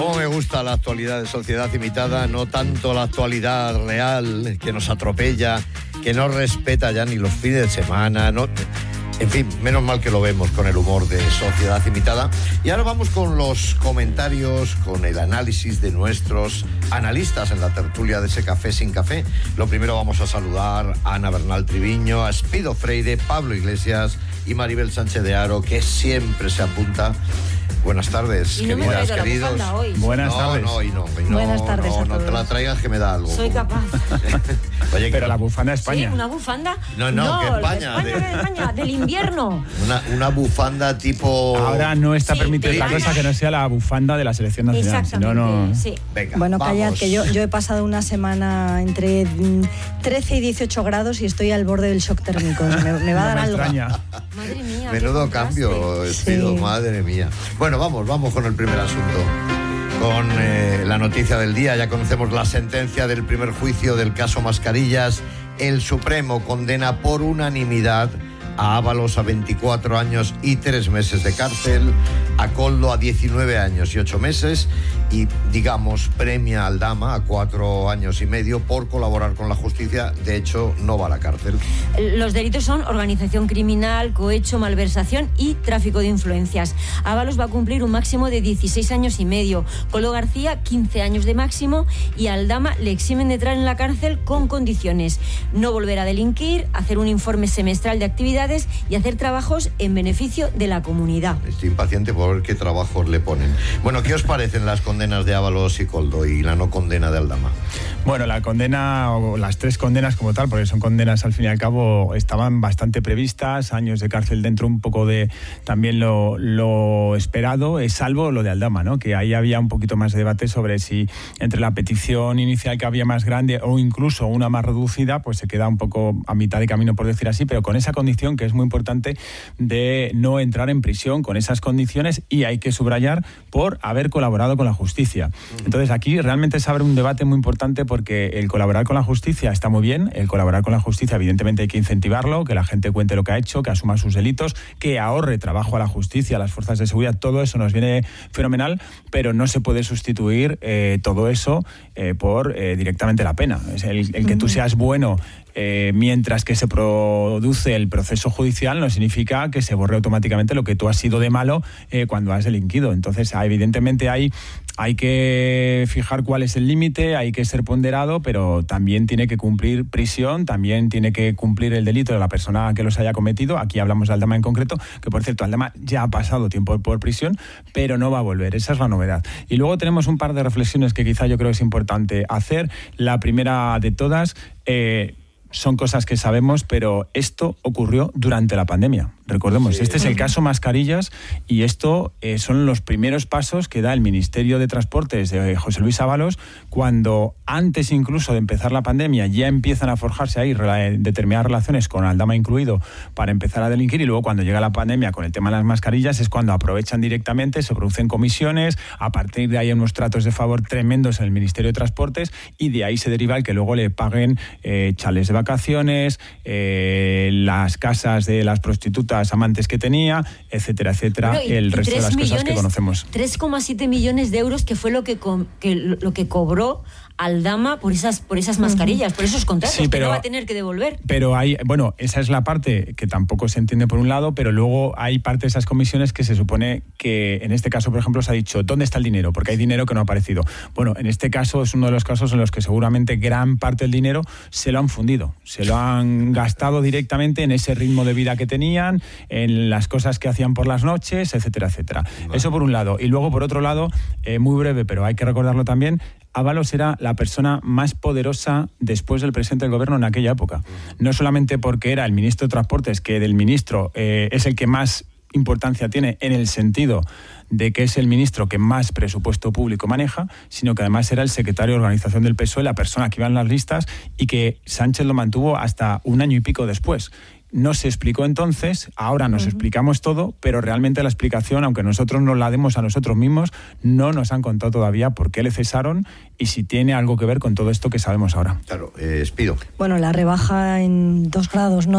Cómo me gusta la actualidad de Sociedad Imitada, no tanto la actualidad real que nos atropella, que no respeta ya ni los fines de semana, no... En fin, menos mal que lo vemos con el humor de Sociedad Imitada. Y ahora vamos con los comentarios, con el análisis de nuestros analistas en la tertulia de ese Café sin Café. Lo primero vamos a saludar a Ana Bernal Triviño, a Espido Freire, Pablo Iglesias y Maribel Sánchez de Haro, que siempre se apunta. Buenas tardes, y no queridas, me queridos. Hoy. Buenas tardes. Buenas tardes a no todos. te la traigas que me da algo. Soy capaz. Oye, pero la bufanda de España. ¿Sí? ¿Una bufanda? No, que España. De España, del invierno. Una bufanda tipo... Ahora no está permitida otra España. cosa que no sea la bufanda de la selección nacional. Exactamente, no. sí. Venga, bueno, vamos. callad, que yo he pasado una semana entre 13 y 18 grados y estoy al borde del shock térmico. Me va a dar me algo. extraña. Madre mía. Menudo qué cambio, contraste. Espido, Sí. madre mía. Bueno, vamos con el primer asunto. Con la noticia del día, ya conocemos la sentencia del primer juicio del caso Mascarillas. El Supremo condena por unanimidad a Ábalos a 24 años y 3 meses de cárcel, a Koldo a 19 años y 8 meses y, digamos, premia a Aldama a 4 años y medio por colaborar con la justicia. De hecho, no va a la cárcel. Los delitos son organización criminal, cohecho, malversación y tráfico de influencias. Ábalos va a cumplir un máximo de 16 años y medio. Koldo García, 15 años de máximo. Y a Aldama le eximen de entrar en la cárcel con condiciones: no volver a delinquir, hacer un informe semestral de actividades y hacer trabajos en beneficio de la comunidad. Estoy impaciente por ver qué trabajos le ponen. Bueno, ¿qué os parecen las condenas de Ábalos y Koldo y la no condena de Aldama? Bueno, la condena, o las 3 condenas como tal, porque son condenas al fin y al cabo, estaban bastante previstas, años de cárcel dentro un poco de también lo esperado, salvo lo de Aldama, ¿no? Que ahí había un poquito más de debate sobre si entre la petición inicial que había más grande o incluso una más reducida, pues se queda un poco a mitad de camino, por decir así, pero con esa condición que es muy importante de no entrar en prisión, con esas condiciones, y hay que subrayar por haber colaborado con la justicia. Entonces aquí realmente se abre un debate muy importante, porque el colaborar con la justicia está muy bien, el colaborar con la justicia evidentemente hay que incentivarlo, que la gente cuente lo que ha hecho, que asuma sus delitos, que ahorre trabajo a la justicia, a las fuerzas de seguridad, todo eso nos viene fenomenal, pero no se puede sustituir todo eso por directamente la pena. Es el que tú seas bueno mientras que se produce el proceso judicial no significa que se borre automáticamente lo que tú has sido de malo cuando has delinquido. Entonces, evidentemente hay que fijar cuál es el límite, hay que ser ponderado, pero también tiene que cumplir prisión, también tiene que cumplir el delito de la persona que los haya cometido. Aquí hablamos de Aldama en concreto, que por cierto, Aldama ya ha pasado tiempo por prisión, pero no va a volver. Esa es la novedad. Y luego tenemos un par de reflexiones que quizá yo creo es importante hacer. La primera de todas, son cosas que sabemos, pero esto ocurrió durante la pandemia. Recordemos, este es el caso Mascarillas, y esto son los primeros pasos que da el Ministerio de Transportes de José Luis Ábalos, cuando antes incluso de empezar la pandemia ya empiezan a forjarse ahí determinadas relaciones, con Aldama incluido, para empezar a delinquir, y luego cuando llega la pandemia con el tema de las mascarillas es cuando aprovechan directamente, se producen comisiones, a partir de ahí hay unos tratos de favor tremendos en el Ministerio de Transportes, y de ahí se deriva el que luego le paguen chales de vacaciones, las casas de las prostitutas amantes que tenía, etcétera, etcétera, Bueno, el resto de las cosas que conocemos. 3,7 millones de euros, que fue lo que cobró Aldama por esas mascarillas, por esos contratos, sí, pero, que no va a tener que devolver. Pero esa es la parte que tampoco se entiende por un lado, pero luego hay parte de esas comisiones que se supone que, en este caso, por ejemplo, se ha dicho, ¿dónde está el dinero? Porque hay dinero que no ha aparecido. Bueno, en este caso es uno de los casos en los que seguramente gran parte del dinero se lo han fundido, se lo han gastado directamente en ese ritmo de vida que tenían, en las cosas que hacían por las noches, etcétera, etcétera. Vale. Eso por un lado. Y luego, por otro lado, muy breve, pero hay que recordarlo también, Ábalos era la persona más poderosa después del presidente del gobierno en aquella época. No solamente porque era el ministro de Transportes, que del ministro es el que más importancia tiene en el sentido de que es el ministro que más presupuesto público maneja, sino que además era el secretario de organización del PSOE, la persona que iba en las listas, y que Sánchez lo mantuvo hasta 1 año y pico después. No se explicó entonces, ahora nos explicamos todo, pero realmente la explicación, aunque nosotros nos la demos a nosotros mismos, no nos han contado todavía por qué le cesaron y si tiene algo que ver con todo esto que sabemos ahora. Claro, Espido. Bueno, la rebaja en 2 grados, ¿no?,